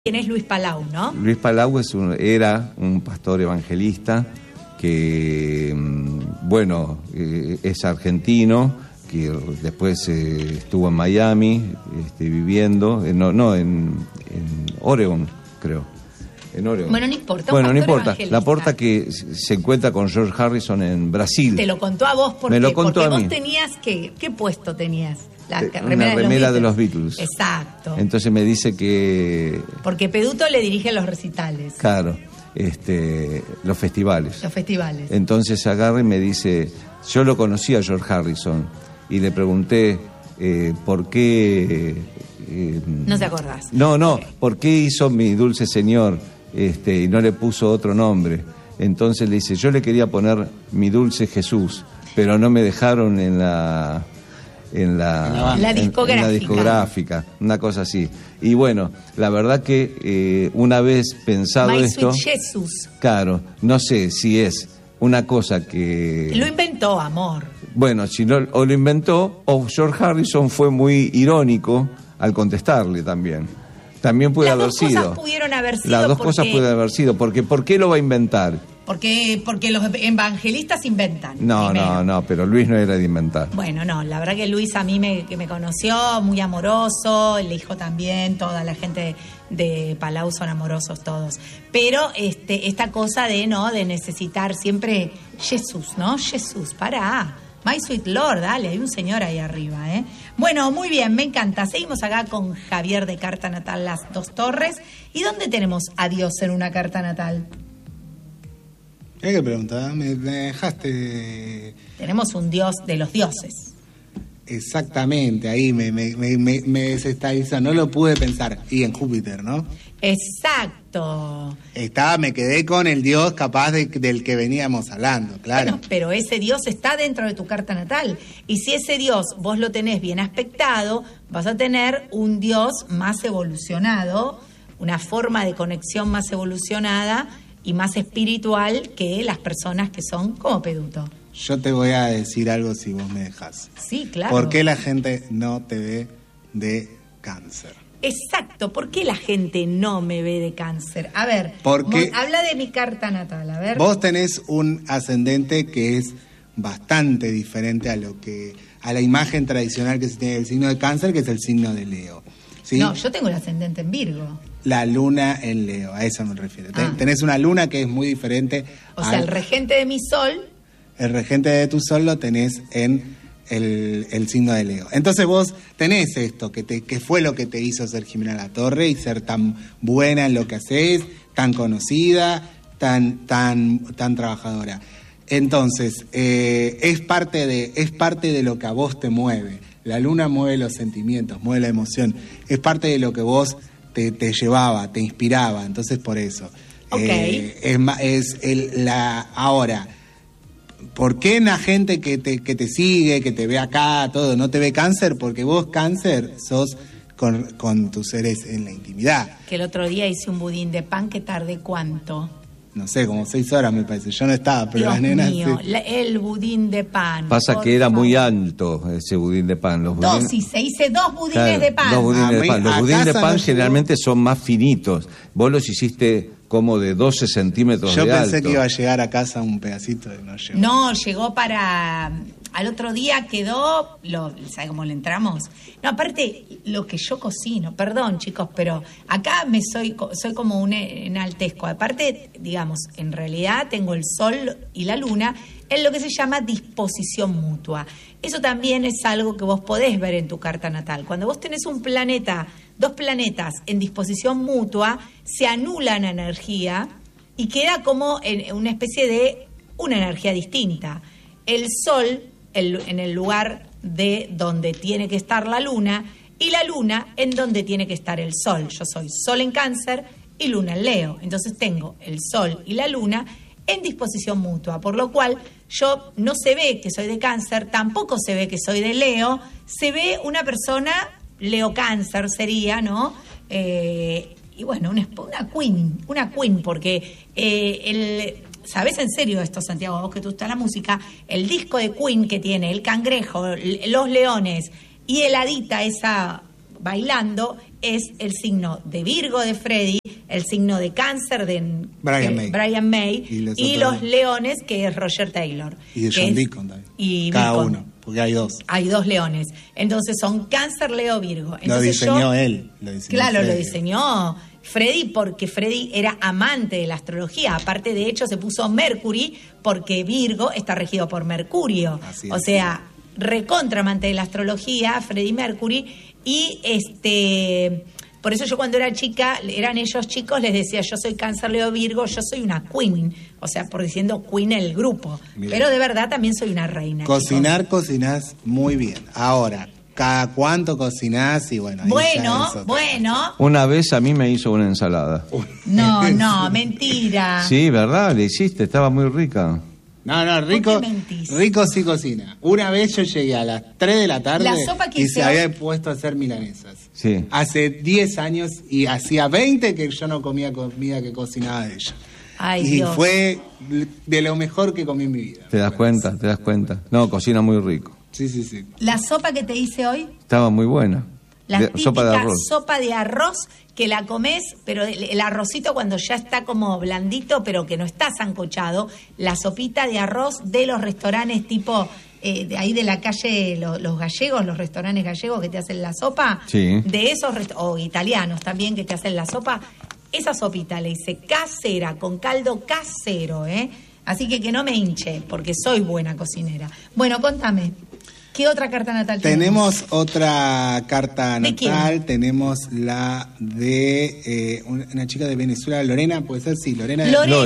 ¿Quién es Luis Palau, no? Luis Palau era un pastor evangelista que, es argentino, que después estuvo en Miami viviendo, en Oregon, creo. En Oregon. Bueno, no importa. Bueno, no importa. La importa que se encuentra con George Harrison en Brasil. Te lo contó a vos porque, me lo contó porque a mí. Vos tenías ¿qué puesto tenías? Una remera de los Beatles. Exacto. Entonces me dice que... Porque Peduto le dirige los recitales. Claro, los festivales. Los festivales. Entonces agarra y me dice, yo lo conocí a George Harrison y le pregunté por qué... no te acordás. No, okay. ¿Por qué hizo Mi Dulce Señor y no le puso otro nombre? Entonces le dice, yo le quería poner Mi Dulce Jesús, pero no me dejaron en la discográfica, una cosa así. Y bueno, la verdad que una vez pensado My esto, Sweet Jesus. Claro, no sé si es una cosa que... Lo inventó, amor. Bueno, si no, o lo inventó, o George Harrison fue muy irónico al contestarle también. También puede haber sido. Las dos cosas pudieron haber sido. Las dos cosas pueden haber sido, porque ¿por qué lo va a inventar? Porque los evangelistas inventan. No, pero Luis no era de inventar. Bueno, no, la verdad que Luis a mí que me conoció, muy amoroso, el hijo también, toda la gente de Palau son amorosos todos. Pero esta cosa de necesitar siempre Jesús, ¿no? Jesús, pará. My Sweet Lord, dale, hay un señor ahí arriba, ¿eh? Bueno, muy bien, me encanta. Seguimos acá con Javier de Carta Natal Las Dos Torres. ¿Y dónde tenemos a Dios en una carta natal? ¿Qué pregunta? Me dejaste... Tenemos un Dios de los dioses. Exactamente, ahí me desestabilizó, no lo pude pensar. Y en Júpiter, ¿no? Exacto. Me quedé con el Dios capaz del que veníamos hablando, claro. Bueno, pero ese Dios está dentro de tu carta natal. Y si ese Dios vos lo tenés bien aspectado, vas a tener un Dios más evolucionado, una forma de conexión más evolucionada y más espiritual que las personas que son como Peduto. Yo te voy a decir algo si vos me dejás. Sí, claro. ¿Por qué la gente no te ve de Cáncer? Exacto, ¿por qué la gente no me ve de Cáncer? A ver, habla de mi carta natal, a ver. Vos tenés un ascendente que es bastante diferente a la imagen tradicional que se tiene del signo de Cáncer, que es el signo de Leo. ¿Sí? No, yo tengo el ascendente en Virgo. La luna en Leo, a eso me refiero. Tenés una luna que es muy diferente. O sea, el regente de mi sol. El regente de tu sol lo tenés en el signo de Leo. Entonces vos tenés esto, que fue lo que te hizo ser Jimena Latorre y ser tan buena en lo que hacés, tan conocida, tan trabajadora. Entonces, es parte de lo que a vos te mueve. La luna mueve los sentimientos, mueve la emoción. Es parte de lo que vos te llevaba, te inspiraba. Entonces, por eso. Okay. Ahora, ¿por qué la gente que te sigue, que te ve acá, todo, no te ve Cáncer? Porque vos, Cáncer, sos con tus seres en la intimidad. Que el otro día hice un budín de pan que tardé ¿cuánto? No sé, como 6 horas me parece. Yo no estaba, pero Dios las nenas... mío, sí. El budín de pan. Pasa que era muy alto ese budín de pan. Hice 2 budines de pan. 2 budines de pan. Los budines de pan no generalmente son más finitos. Vos los hiciste como de 12 centímetros de alto. Yo pensé que iba a llegar a casa un pedacito y no llegó. No, llegó para... Al otro día quedó... ¿Sabe cómo le entramos? No, aparte, lo que yo cocino, perdón, chicos, pero acá soy como un enaltezco. Aparte, digamos, en realidad tengo el sol y la luna en lo que se llama disposición mutua. Eso también es algo que vos podés ver en tu carta natal. Cuando vos tenés dos planetas en disposición mutua, se anula la energía y queda como en una especie de una energía distinta. El sol en el lugar de donde tiene que estar la luna y la luna en donde tiene que estar el sol. Yo soy sol en Cáncer y luna en Leo. Entonces tengo el sol y la luna en disposición mutua, por lo cual yo no se ve que soy de Cáncer, tampoco se ve que soy de Leo, se ve una persona Leo Cáncer sería, ¿no? Y bueno, una queen, porque ¿sabés en serio esto, Santiago? Vos que tú estás en la música, el disco de Queen que tiene el cangrejo, los leones y el hadita, esa bailando es el signo de Virgo de Freddy, el signo de Cáncer de Brian May y los leones, que es Roger Taylor. Y de John Deacon también. Y cada Deacon. uno, porque hay dos. Hay dos leones. Entonces son Cáncer, Leo, Virgo. Entonces lo diseñó él. Claro, Freddy. lo diseñó Freddy, porque Freddy era amante de la astrología. Aparte, de hecho, se puso Mercury porque Virgo está regido por Mercurio. Así es. O sea, recontra amante de la astrología, Freddy Mercury. Y por eso yo cuando era chica, eran ellos chicos, les decía, yo soy Cáncer, Leo, Virgo, yo soy una queen. O sea, por diciendo queen el grupo. Mirá. Pero de verdad también soy una reina. Cocinar, chicos. Cocinás muy bien. Ahora, ¿cada cuánto cocinás? Y bueno, bueno. Una vez a mí me hizo una ensalada. No, mentira. Sí, ¿verdad? Le hiciste, estaba muy rica. No, rico sí cocina. Una vez yo llegué a las 3 de la tarde y se había puesto a hacer milanesas. Sí. Hace 10 años y hacía 20 que yo no comía comida que cocinaba de ella. Ay, y Dios. Fue de lo mejor que comí en mi vida. ¿Te das cuenta? No, cocina muy rico. Sí. La sopa que te hice hoy. Estaba muy buena. La típica sopa de arroz que la comes, pero el arrocito cuando ya está como blandito, pero que no está sancochado, la sopita de arroz de los restaurantes tipo de ahí de la calle, los gallegos, los restaurantes gallegos que te hacen la sopa, sí. De esos o italianos también que te hacen la sopa, esa sopita le hice casera, con caldo casero, así que no me hinche, porque soy buena cocinera. Bueno, contame. ¿Qué otra carta natal tenemos? Tenemos otra carta natal. ¿De quién? Tenemos la de una chica de Venezuela, Lorena, ¿puede ser? Sí, Lorena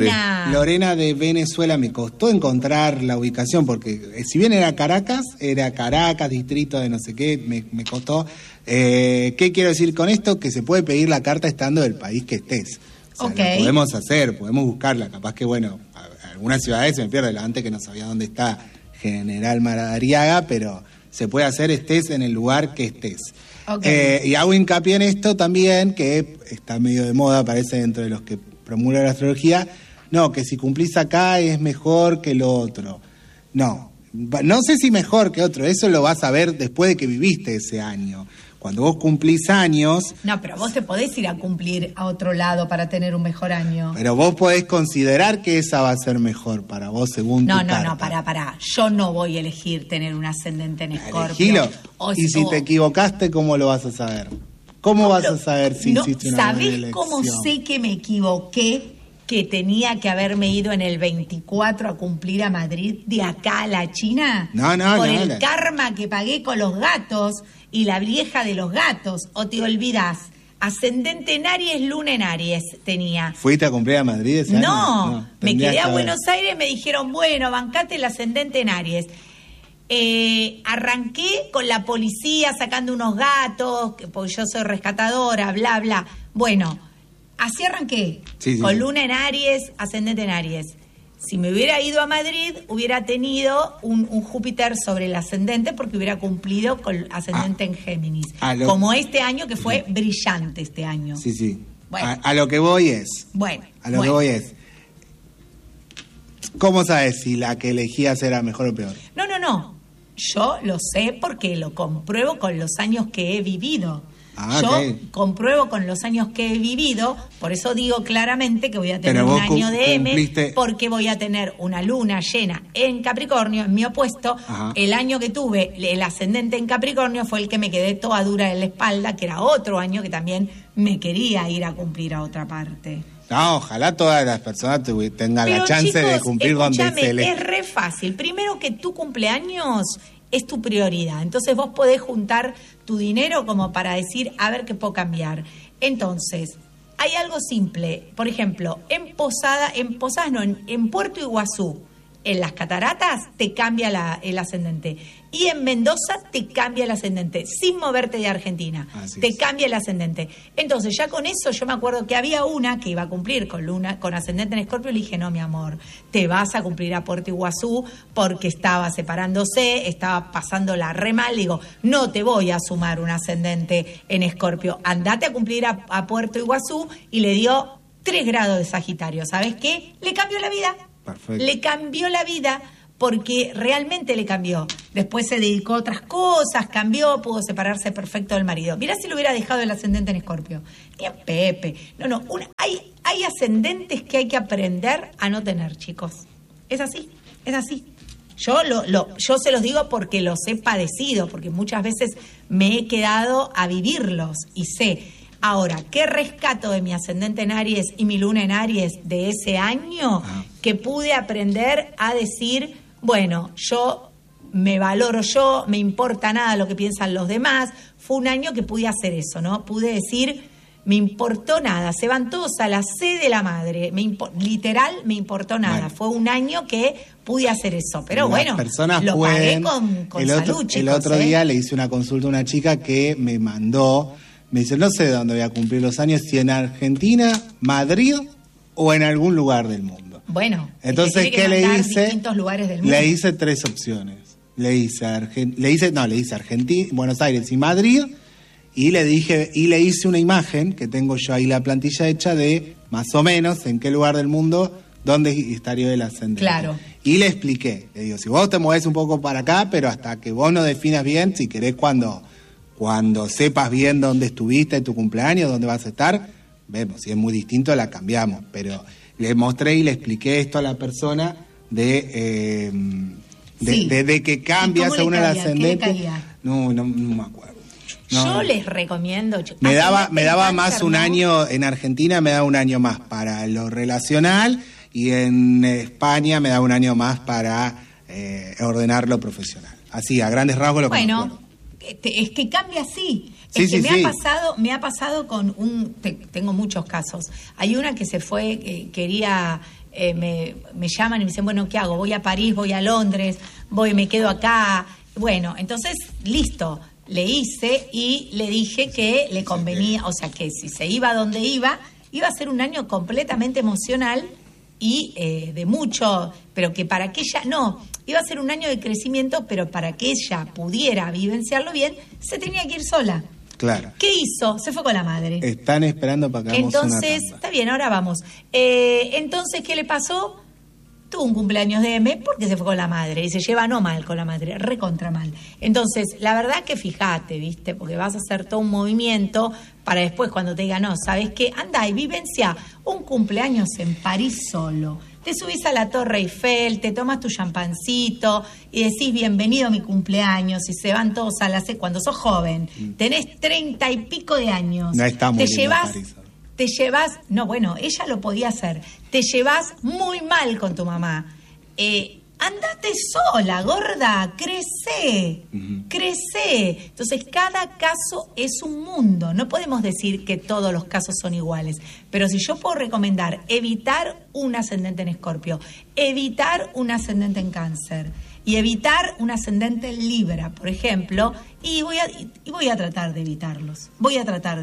de Venezuela. Me costó encontrar la ubicación porque si bien era Caracas, distrito de no sé qué, me costó. ¿Qué quiero decir con esto? Que se puede pedir la carta estando del país que estés. O sea, lo podemos hacer, podemos buscarla. Capaz que, bueno, algunas ciudades se me pierde antes que no sabía dónde está General Madariaga, pero se puede hacer estés en el lugar que estés. Y hago hincapié en esto también, que está medio de moda, parece dentro de los que promulgan la astrología, que si cumplís acá es mejor que lo otro. No sé si mejor que otro, eso lo vas a ver después de que viviste ese año. Cuando vos cumplís años... No, pero vos te podés ir a cumplir a otro lado para tener un mejor año. Pero vos podés considerar que esa va a ser mejor para vos según tu carta. No, pará. Yo no voy a elegir tener un ascendente en Escorpio. Elegilo. Y si te equivocaste, ¿cómo lo vas a saber? ¿Cómo vas a saber si hiciste una buena elección? ¿Sabés cómo sé que me equivoqué? Que tenía que haberme ido en el 24 a cumplir a Madrid de acá a la China. Por el karma que pagué con los gatos y la vieja de los gatos. ¿O te olvidás? Ascendente en Aries, luna en Aries tenía. ¿Fuiste a cumplir a Madrid ese año? No, me quedé a Buenos Aires, me dijeron, bueno, bancate el ascendente en Aries. Arranqué con la policía sacando unos gatos, porque yo soy rescatadora, bla, bla. Bueno, así arranqué, con luna en Aries, ascendente en Aries. Si me hubiera ido a Madrid, hubiera tenido un Júpiter sobre el ascendente porque hubiera cumplido con ascendente en Géminis. Como este año, que fue brillante este año. Sí. Bueno. A lo que voy es... que voy es... ¿Cómo sabes si la que elegías era mejor o peor? No. Yo lo sé porque lo compruebo con los años que he vivido. Yo compruebo con los años que he vivido, por eso digo claramente que voy a tener un año de M, porque voy a tener una luna llena en Capricornio, en mi opuesto. El año que tuve el ascendente en Capricornio fue el que me quedé toda dura en la espalda, que era otro año que también me quería ir a cumplir a otra parte. No, ojalá todas las personas tengan la chance de cumplir donde se les... Es re fácil. Primero que tu cumpleaños es tu prioridad. Entonces vos podés juntar tu dinero como para decir, a ver qué puedo cambiar. Entonces, hay algo simple. Por ejemplo, en Puerto Iguazú, en las cataratas, te cambia el ascendente. Y en Mendoza te cambia el ascendente, sin moverte de Argentina. Te cambia el ascendente. Entonces, ya con eso, yo me acuerdo que había una que iba a cumplir con ascendente en Escorpio. Le dije, no, mi amor, te vas a cumplir a Puerto Iguazú porque estaba separándose, estaba pasándola re mal. Digo, no te voy a sumar un ascendente en Escorpio. Andate a cumplir a Puerto Iguazú. Y le dio 3 grados de Sagitario. ¿Sabes qué? Le cambió la vida. Perfecto. Le cambió la vida porque realmente le cambió. Después se dedicó a otras cosas, cambió, pudo separarse perfecto del marido. Mirá si lo hubiera dejado el ascendente en Escorpio. Ni en Pepe. No, hay ascendentes que hay que aprender a no tener, chicos. Es así. Yo se los digo porque los he padecido, porque muchas veces me he quedado a vivirlos y sé. Ahora, ¿qué rescato de mi ascendente en Aries y mi luna en Aries de ese año? Que pude aprender a decir, bueno, yo me valoro yo, me importa nada lo que piensan los demás. Fue un año que pude hacer eso, ¿no? Pude decir, me importó nada, se van todos a la C de la madre, literal me importó nada. Bueno. Fue un año que pude hacer eso, pero bueno, lo pagué con salud, chicos. El otro día le hice una consulta a una chica que me dice, no sé dónde voy a cumplir los años, si en Argentina, Madrid o en algún lugar del mundo. Bueno, entonces, ¿qué le hice? Distintos lugares del mundo. Le hice 3 opciones. Le hice Argentina, Buenos Aires y Madrid, y le hice una imagen, que tengo yo ahí la plantilla hecha, de más o menos en qué lugar del mundo, dónde estaría el ascendente. Claro. Y le expliqué, le digo, si vos te movés un poco para acá, pero hasta que vos no definas bien, si querés cuando sepas bien dónde estuviste en tu cumpleaños, dónde vas a estar, vemos, si es muy distinto la cambiamos, pero le mostré y le expliqué esto a la persona de que cambia según el ascendente. No me acuerdo. No. Yo les recomiendo. Me daba más un año, en Argentina me daba un año más para lo relacional y en España me daba un año más para ordenar lo profesional. Así, a grandes rasgos lo que me acuerdo. Es que cambia así. Me ha pasado con tengo muchos casos. Hay una que se fue, quería, me llaman y me dicen, bueno, ¿qué hago? Voy a París, voy a Londres, me quedo acá. Bueno, entonces, listo, le hice y le dije que le convenía, o sea, que si se iba donde iba a ser un año completamente emocional y de mucho, pero que para que ella, iba a ser un año de crecimiento, pero para que ella pudiera vivenciarlo bien, se tenía que ir sola. Claro. ¿Qué hizo? Se fue con la madre. Están esperando para que hagamos una tanda. Entonces, está bien, ahora vamos. Entonces, ¿qué le pasó? Tuvo un cumpleaños de M porque se fue con la madre y se lleva no mal con la madre, recontra mal. Entonces, la verdad que fíjate, ¿viste? Porque vas a hacer todo un movimiento para después cuando te diga, no, ¿sabes qué? Andá y vivencia un cumpleaños en París solo. Te subís a la Torre Eiffel, te tomas tu champancito y decís bienvenido a mi cumpleaños y se van todos a la C. Cuando sos joven, tenés 30 y pico de años. No está muy lindo París. Te llevas, ella lo podía hacer, te llevas muy mal con tu mamá. Andate sola, gorda, crece. Entonces, cada caso es un mundo. No podemos decir que todos los casos son iguales. Pero si yo puedo recomendar evitar un ascendente en Escorpio, evitar un ascendente en Cáncer y evitar un ascendente en Libra, por ejemplo, y voy a tratar de evitarlos. Voy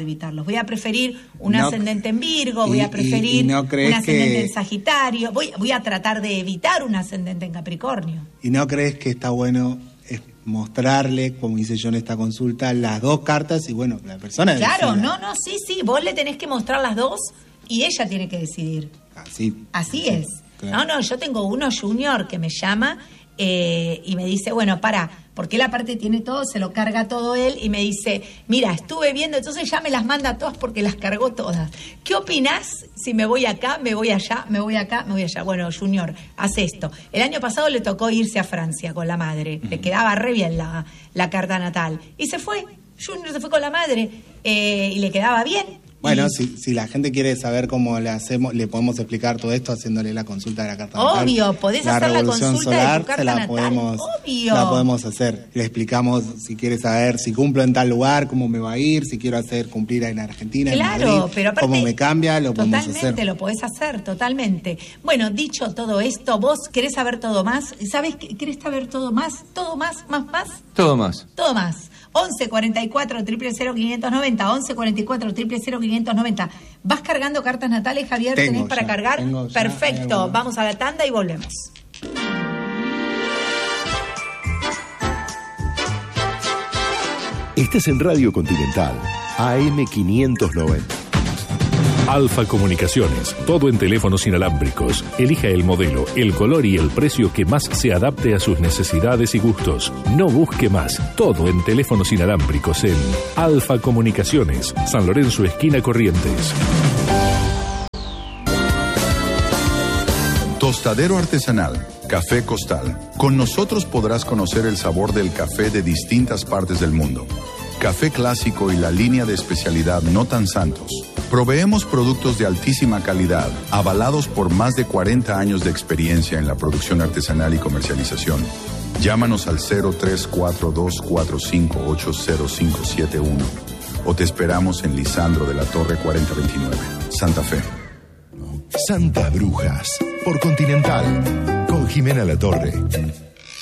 a preferir un ascendente en Virgo, voy a preferir un ascendente en Sagitario, voy a tratar de evitar un ascendente en Capricornio. ¿Y no crees que está bueno mostrarle, como hice yo en esta consulta, las 2 cartas y bueno, la persona Claro, decida? sí, vos le tenés que mostrar las 2 y ella tiene que decidir. Así es. Claro. Yo tengo uno junior que me llama y me dice, bueno, porque él aparte tiene todo, se lo carga todo él y me dice, mira, estuve viendo, entonces ya me las manda todas porque las cargó todas. ¿Qué opinás si me voy acá, me voy allá, me voy acá, me voy allá? Bueno, Junior, haz esto. El año pasado le tocó irse a Francia con la madre, le quedaba re bien la carta natal y se fue. Junior se fue con la madre y le quedaba bien. Bueno, si la gente quiere saber cómo le hacemos, le podemos explicar todo esto haciéndole la consulta de la carta natal. Obvio, podés hacer la consulta solar, de tu carta natal. Obvio. La podemos hacer. Le explicamos si quiere saber si cumplo en tal lugar, cómo me va a ir, si quiero cumplir en Argentina, en Madrid, pero aparte, cómo me cambia, lo podemos hacer. Totalmente, lo podés hacer, totalmente. Bueno, dicho todo esto, ¿vos querés saber todo más? ¿Sabés qué? ¿Querés saber todo más? ¿Todo más? ¿Más? Todo más. Todo más. 11 44 000 590, 11 44 000 590. ¿Vas cargando cartas natales, Javier? ¿Tenés para cargar? Perfecto. Vamos a la tanda y volvemos. Estás en Radio Continental, AM 590. Alfa Comunicaciones, todo en teléfonos inalámbricos. Elija el modelo, el color y el precio que más se adapte a sus necesidades y gustos. No busque más, todo en teléfonos inalámbricos en Alfa Comunicaciones, San Lorenzo, esquina Corrientes. Tostadero artesanal, Café Costal. Con nosotros podrás conocer el sabor del café de distintas partes del mundo. Café clásico y la línea de especialidad No Tan Santos. Proveemos productos de altísima calidad, avalados por más de 40 años de experiencia en la producción artesanal y comercialización. Llámanos al 034245805571 o te esperamos en Lisandro de la Torre 4029, Santa Fe. Santa Brujas, por Continental, con Jimena Latorre.